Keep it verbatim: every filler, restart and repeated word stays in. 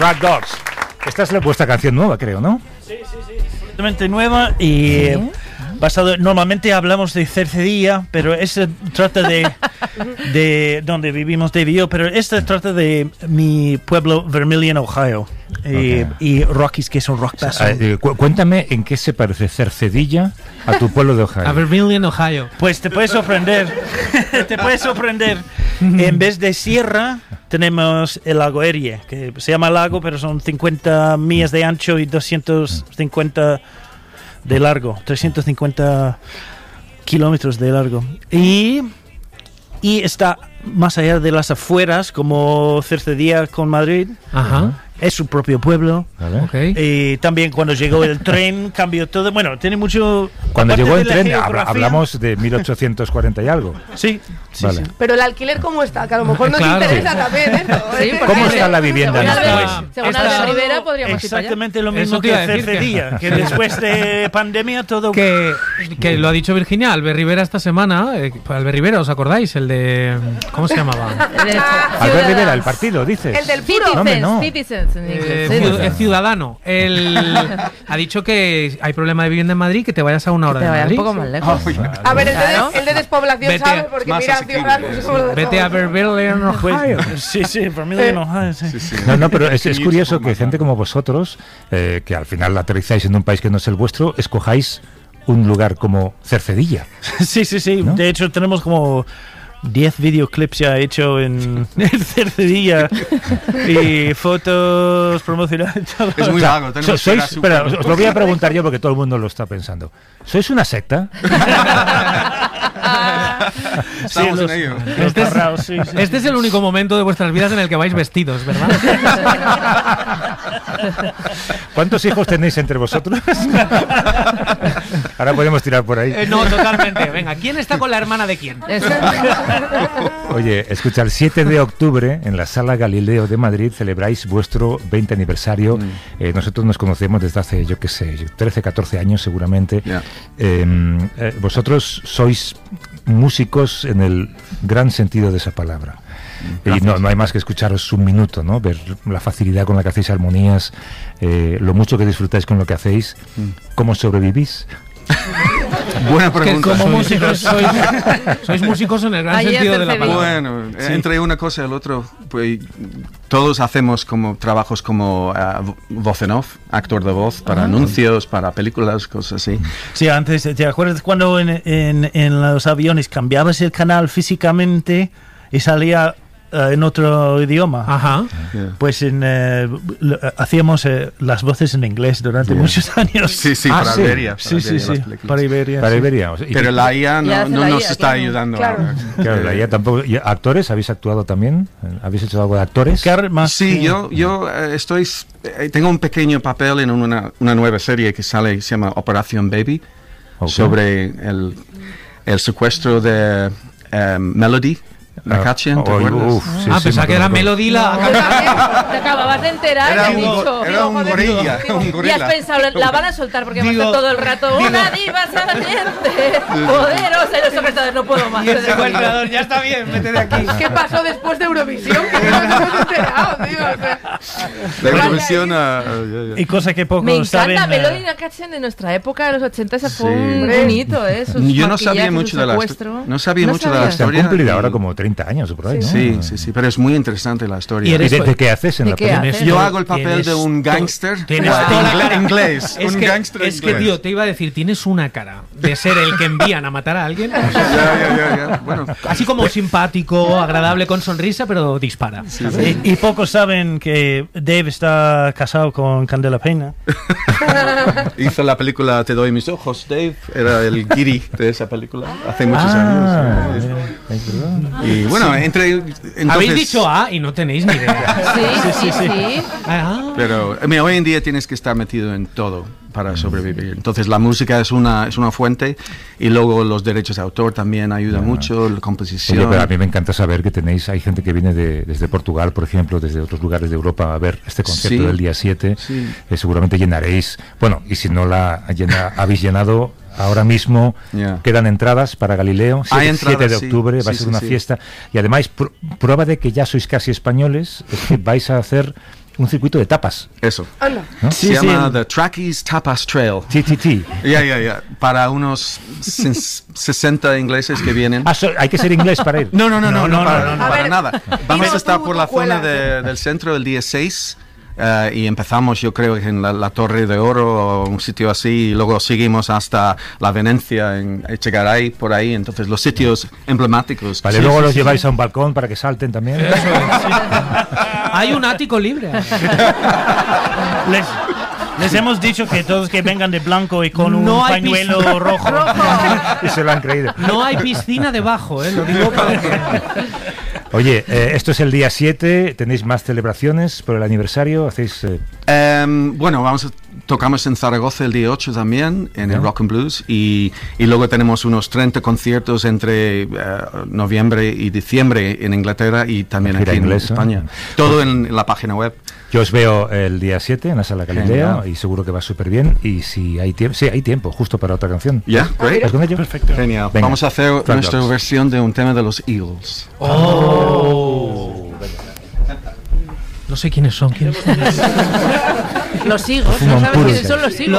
Track Dogs. Esta es la, vuestra canción nueva, creo, ¿no? Sí, sí, sí. Completamente nueva y ¿sí? basado. Normalmente hablamos de Cercedilla, pero este trata de de donde vivimos Dave y yo, pero este trata de mi pueblo Vermilion, Ohio, y, okay. y Rockies, que es un rock paso. Uh, cu- cuéntame en qué se parece Cercedilla a tu pueblo de Ohio. A Vermilion, Ohio. Pues te puedes sorprender. te puedes sorprender. En vez de sierra tenemos el lago Erie, que se llama lago, pero son cincuenta millas de ancho y doscientos cincuenta de largo, trescientos cincuenta kilómetros de largo. Y, y está más allá de las afueras, como Cercedilla con Madrid. Ajá. Es su propio pueblo. Vale. Okay. Y también cuando llegó el tren cambió todo. Bueno, tiene mucho. Cuando llegó el tren habla, hablamos de mil ochocientos cuarenta y algo. Sí, sí, vale. sí. Pero el alquiler cómo está, que a lo mejor nos claro. interesa Sí. también, ¿eh? Sí, ¿Cómo está la vivienda en este país? Según Albert Rivera podríamos Exactamente ir lo mismo Eso te que iba a decir Cercedilla, que, que después de pandemia todo. Que, que lo ha dicho Virginia, Albert Rivera esta semana. Eh, Albert Rivera, ¿os acordáis? El de. ¿Cómo se llamaba? Albert Rivera, el partido, dices. El del puro. Citizens, No, hombre, no. Citizens en inglés. Eh, Sí, ciud- sí. eh, ciudadano. Él ha dicho que hay problema de vivienda en Madrid, que te vayas a una hora Te de vayas Madrid. un poco más lejos. A ver, el de, Claro. el de despoblación Vete sabe, a- porque más mira, asequible, Ciudadanos sí. somos los Vete a Vermilion, Ohio. Sí, sí, Vermilion, Ohio, sí. Sí, sí. No, no, pero es, es Mucho curioso más que gente como vosotros, eh, que al final aterrizáis en un país que no es el vuestro, escojáis un lugar como Cercedilla. Sí, sí, sí. ¿No? De hecho, tenemos como diez videoclips ya hecho en, en Cercedilla y fotos promocionales. Todo. Es muy O sea, vago. tenemos so- que sois, ir a espera, super- os, os lo voy a preguntar yo porque todo el mundo lo está pensando. ¿Sois una secta? Estamos Sí, en ello. los Este es- tarraos, sí, sí. Este es el único momento de vuestras vidas en el que vais vestidos, ¿verdad? ¿Cuántos hijos tenéis entre vosotros? Ahora podemos tirar por ahí. Eh, no, totalmente. Venga, ¿quién está con la hermana de quién? Eso. Oye, escucha, el siete de octubre en la Sala Galileo de Madrid celebráis vuestro veinte aniversario. Mm. Eh, nosotros nos conocemos desde hace, yo qué sé, trece, catorce años seguramente. Ya. Eh, eh, vosotros sois músicos en el gran sentido de esa palabra. Y no, no hay más que escucharos un minuto, ¿no? Ver la facilidad con la que hacéis armonías, eh, lo mucho que disfrutáis con lo que hacéis. ¿Cómo sobrevivís? Buena Que pregunta. como músicos sois, sois músicos en el gran Ahí es sentido de la Cercedilla. palabra. Bueno, entre una cosa y el otro, pues todos hacemos como trabajos como uh, voz en off, actor de voz para Ah. anuncios, para películas, cosas así. Sí, antes, ¿te acuerdas cuando en, en, en los aviones cambiabas el canal físicamente y salía uh, en otro idioma? Ajá. Yeah. Pues en, eh, lo- hacíamos eh, las voces en inglés durante Yeah. muchos años. Sí, sí, Ah, para sí. Iberia. para sí, sí, Iberia, sí, las películas. para Iberia. Para sí. Iberia. Y- Pero la I A Ya no, hace no la nos I A, está claro. ayudando Claro. ahora. Claro, la I A tampoco. ¿Y actores? ¿Habéis actuado también? ¿Habéis hecho algo de actores? Car- más Sí, que- yo, yo eh, estoy, eh, tengo un pequeño papel en una, una nueva serie que sale, se llama Operación Baby, Ok. sobre el, el secuestro de eh, Melody McCutcheon, ¿te Ah, acuerdas? uf, sí, ah, sí, pensaba me que era acuerdo. Melody la... Te acababas de enterar Era y has un, dicho. go- era un joder, gorilla, digo, un y has gorila. pensado, la van a soltar porque va a Digo- estar todo el rato una diva saliente, poderosa, y los espectadores no puedo más. Y el secuestrador, ya está bien, vete de aquí. ¿Qué pasó después de Eurovisión? Que no nos hemos enterado, tío. O sea, La Eurovisión, ah, ya, ya. Y cosa que pocos Me saben. encanta eh, Melody McCutcheon de nuestra época, de los ochenta, ese fue Sí. un Hombre. bonito, ¿eh? Sus Yo no sabía maquillajes, mucho su de la secuestro. no sabía mucho de la sabías. Se han historia. cumplido y- ahora como treinta años o por ahí, ¿no? Sí, sí, sí, pero es muy interesante la historia. Y ¿Y eres- de, de qué haces en ¿De la qué película? haces? Yo hago el papel Tienes de un to- gángster tienes ah, toda la ingle- cara. inglés. Es un que, gángster es que, inglés. tío, te iba a decir, tienes una cara de ser el que envían a matar a alguien. Ya, ya, ya, ya. Bueno, Así como simpático, agradable, con sonrisa, pero dispara. ¿sabes? Y, y pocos saben que Dave está casado con Candela Peña. hizo la película Te doy mis ojos, Dave. Era el guiri de esa película hace muchos Ah, años. mira, es verdad. Y bueno, entre. Entonces, Habéis dicho A y no tenéis ni idea. Sí, sí, sí. Ah, Pero mira, hoy en día tienes que estar metido en todo para sobrevivir. Entonces la música es una es una fuente y luego los derechos de autor también ayudan mucho, la composición. Oye, pero a mí me encanta saber que tenéis, hay gente que viene de, desde Portugal, por ejemplo, desde otros lugares de Europa a ver este concierto Sí. del día siete. Sí. Eh, seguramente llenaréis, bueno, y si no la llena, habéis llenado, ahora mismo Ya. quedan entradas para Galileo, Hay siete, entradas, siete de sí. octubre, va a Sí, ser sí, una sí. fiesta. Y además, pr- prueba de que ya sois casi españoles, es que vais a hacer un circuito de tapas. Eso. Anda. ¿No? Se Sí, sí, llama el- The Trackies Tapas Trail. Sí, sí, sí. Ya, ya, ya. Para unos ses- sesenta ingleses que vienen. Ah, so- hay que ser inglés para ir. No, no, no, no, no, no, para, no, no. para A ver, nada. Vamos dinos a estar tú, por tú la zona cuelas. de- del centro el día seis. eh, y empezamos, yo creo, en la, la Torre de Oro o un sitio así, y luego seguimos hasta la Venecia, en Echegaray, por ahí. Entonces, los sitios emblemáticos. Vale, Sí, luego sí, los sí, lleváis sí. a un balcón para que salten también. Eso es, sí. Hay un ático libre. Les, les hemos dicho que todos que vengan de blanco y con un No hay pañuelo piscina. rojo. Y se lo han creído. No hay piscina debajo, ¿eh? Lo digo para que... Oye, eh, esto es el día siete, tenéis más celebraciones por el aniversario, hacéis... eh, Em, bueno, vamos a, tocamos en Zaragoza el día ocho también, en Ya. el Rock and Blues, y, y luego tenemos unos treinta conciertos entre eh, noviembre y diciembre en Inglaterra y también La gira aquí en inglesa. España. Todo en, en la página web. Yo os veo el día siete en la Sala Galilea Genial. y seguro que va súper bien. Y si hay tiempo, sí, hay tiempo, justo para otra canción. ¿Ya? Great. ¿Vas con ello? Perfecto. Genial. Venga. Vamos a hacer Frank nuestra Loves. versión de un tema de los Eagles. No sé quiénes son. ¿Quiénes son? Los higos, Fuman no sabes puros quiénes ya. son los higos.